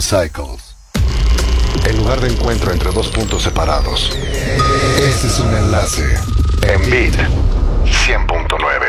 Cycles. El lugar de encuentro entre dos puntos separados. Este es un enlace en Beat 100.9.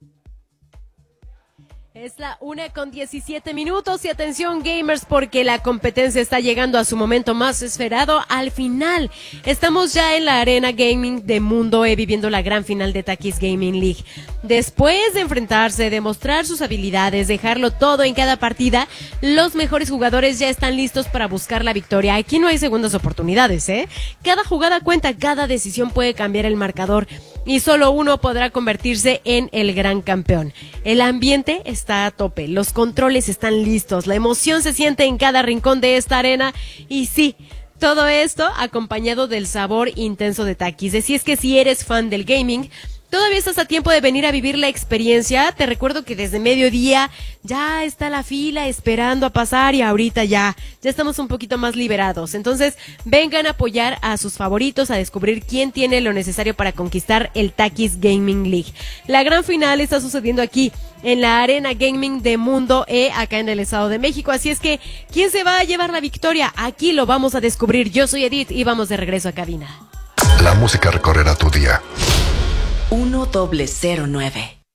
Es la 1:17 y atención gamers porque la competencia está llegando a su momento más esperado. Al final, estamos ya en la arena gaming de Mundo E viviendo la gran final de Takis Gaming League. Después de enfrentarse, demostrar sus habilidades, dejarlo todo en cada partida, los mejores jugadores ya están listos para buscar la victoria. Aquí no hay segundas oportunidades, ¿eh? Cada jugada cuenta, cada decisión puede cambiar el marcador y solo uno podrá convertirse en el gran campeón. El ambiente está a tope, los controles están listos, la emoción se siente en cada rincón de esta arena y sí, todo esto acompañado del sabor intenso de Takis. Así es que si eres fan del gaming, todavía estás a tiempo de venir a vivir la experiencia. Te recuerdo que desde mediodía ya está la fila esperando a pasar y ahorita ya estamos un poquito más liberados. Entonces, vengan a apoyar a sus favoritos, a descubrir quién tiene lo necesario para conquistar el Takis Gaming League. La gran final está sucediendo aquí en la Arena Gaming de Mundo E, acá en el Estado de México. Así es que, ¿quién se va a llevar la victoria? Aquí lo vamos a descubrir. Yo soy Edith y vamos de regreso a cabina. La música recorrerá tu día. 1009.